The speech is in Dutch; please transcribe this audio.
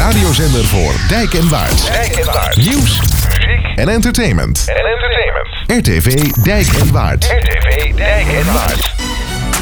radiozender voor Dijk en Waard. Nieuws, muziek en entertainment. RTV Dijk en Waard.